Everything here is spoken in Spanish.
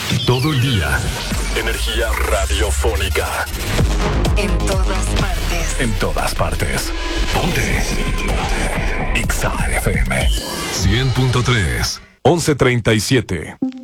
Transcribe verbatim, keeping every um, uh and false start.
Todo el día. Energía radiofónica. En todas partes. En todas partes. Ponte. Ponte. X A F M. cien punto tres. once treinta y siete.